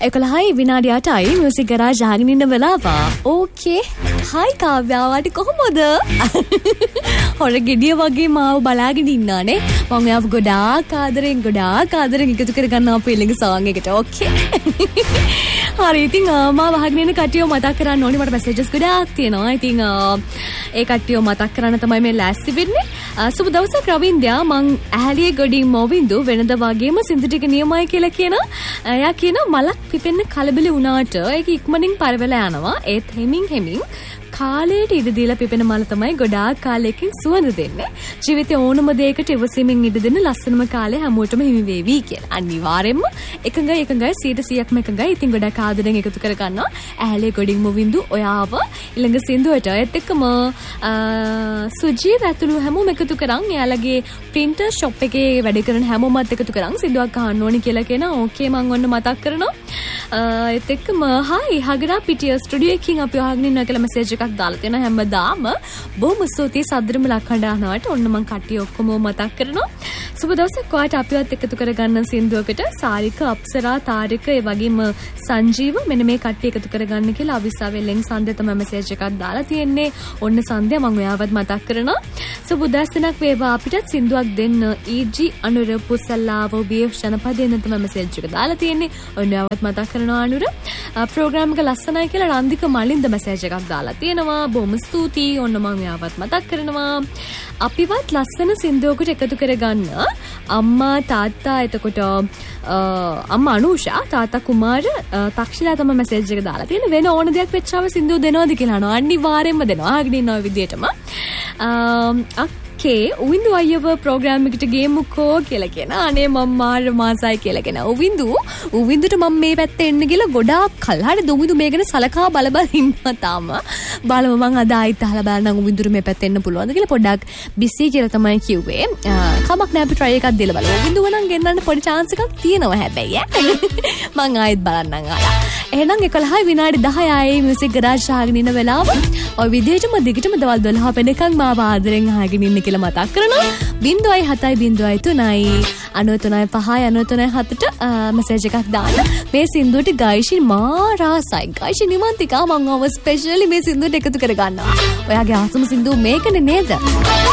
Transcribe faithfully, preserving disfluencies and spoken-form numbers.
එකොළහයි විනාඩි අටයි music garage අහගෙන ඉන්න වෙලාව. ඕකේ. හයි කාව්‍යා වාට කොහොමද? හොර ගෙඩිය වගේ මාව බලාගෙන ඉන්නානේ. මම යාව ගොඩාක් ආදරෙන් ගොඩාක් ආදරෙන් එකතු කර ගන්නවා අපේ ඊළඟ සෝං එකට. ඕකේ. හරි ඉතින් මාව අහගෙන ඉන්න කට්ටියව මතක් කරන්න ඕනේ. මට මැසේජස් ගොඩාක් තියෙනවා. ඉතින් ඒ කට්ටියව මතක් කරන්න තමයි මේ ලෑස්ති වෙන්නේ. සුබ දවසක් රවින්ද්‍යා මං ඇහැලියේ ගොඩින් මොවින්දු වෙනද වගේම සින්දු ටික නියමයි කියලා කියනවා. එයා කියනවා මලක් පිපෙන්න කලබල වුණාට ඒක ඉක්මනින් පරවලා යනවා. ඒත් හෙමින් හෙමින් කාලයට ඉඩ දීලා පිපෙන මල තමයි ගොඩාක් කාලයකින් සුවඳ දෙන්නේ. ජීවිතේ ඕනම දෙයකට ඉවසීමෙන් ඉඩ දෙන්න ලස්සනම කාලේ හැමෝටම හිමි වේවි කියලා. අනිවාර්යෙන්ම එකඟයි එකඟයි සීයට සීයක්ම එකඟයි. ඉතින් ගොඩාක් ආදරෙන් එකතු කර ගන්නවා. ඇහැලේ ගොඩින් මොවින්දු ඔයාව ඊළඟ සින්දුවට ඒත් එක්කම සුජීව ඇතුළු හැමෝම එකතු කරන් එයාලගේ printer shop එකේ වැඩ කරන හැමෝමත් එකතු කරන් සින්දුවක් අහන්න ඕනි කියලා කියනවා. ඕකේ මම ඔන්න මතක් කරනවා. ඒත් එක්කම හයි හගරා පිටිය ස්ටුඩියෝ එකකින් අපි අහගෙන ඉන්නවා කියලා මැසේජ් එකක් දාලා තියෙනවා. හැමදාම බොහොම ස්තුතියි සද්දරම ලක්හඬානවට ඔන්න මං කට්ටිය ඔක්කොම මතක් කරනවා. සුබ දවසක් ඔයාට අපිවත් එකතු කරගන්න සින්දුවකට සාරික අප්සරා තාරික ඒ වගේම සංජීව මෙන්න මේ කට්ටිය එකතු කරගන්න කියලා අවිස්සාවෙල්ලෙන් සන්ධ්‍යා තමයි මැසේජ් එකක් දාලා තියෙන්නේ. ඔන්න සන්ධ්‍යා මං ඔයාවත් මතක් කරනවා. සුබ උදෑසනක් වේවා අපිටත් සින්දුවක් දෙන්න. ඊජි අනුර පුසල්ලාව බීඑෆ් ජනපදයෙන් තමයි මැසේජ් එක දාලා තියෙන්නේ. ඔන්න ඔයාවත් මතක් කරනවා අනුර. ප්‍රෝග්‍රෑම් එක ලස්සනයි කියලා රන්දික මලින්ද මැසේජ් එකක් දාලා තියෙනවා. බොහොම ස්තුතියි. ඔන්න මම යාවත් මතක් කරනවා. අපිවත් ලස්සන සින්දුවකට එකතු කරගන්න අම්මා තාත්තා එතකොට අම්මා අනුෂා තාත්තා කුමාර තක්ෂිලා තමයි මැසේජ් එක දාලා තියෙන්නේ. වෙන ඕන දෙයක් වෙච්චාම සින්දුව දෙනවද කියලා අහනවා. අනිවාර්යෙන්ම දෙනවා. අහගෙන ඉන්නවා විදියටම. කේ උවින්දු අයව ප්‍රෝග්‍රෑම් එකට ගේමුකෝ කියලා කියන. අනේ මම මාර මාසයි කියලා කියන. උවින්දු උවින්දුට මම මේ පැත්තේ එන්න කියලා ගොඩාක් කල්. හරි දුමිදු මේ ගැන සලකා බල බල ඉන්නවා තාම. බලමු මං අද ආයිත් අහලා බලන්න උවින්දුට මේ පැත්තේ එන්න පුළුවන්ද කියලා. පොඩ්ඩක් බිසි කියලා තමයි කිව්වේ. කමක් නෑ අපි try එකක් දීලා බලමු. උවින්දුව නම් ගෙන්නන්න පොඩි chance එකක් තියෙනවා හැබැයි ඈ. මං ආයිත් බලන්නම් ආලා. එහෙනම් එකොළහයි විනාඩි දහයයි මියුසික් ගරාජ් අහගෙන ඉන්න වෙලාව. ඔය විදිහටම දිගටම දවල් දොළහ වෙනකන් මාව ආදරෙන් අහගෙන ඉන්න කියලා මතක් කරනවා. බිංදුවයි හතයි බිංදුවයි තුනයි අනූ තුනයි පහයි අනූ තුනයි හතට මැසේජ් එකක් දාන්න. මේ සින්දුවට ගායිෂි මාරාසයි. ගායිෂි නිමන්තිකා මම ඔව ස්පෙෂලි මේ සින්දුවට එකතු කර ගන්නවා. ඔයාගේ ආසම සින්දුව මේකනේ නේද?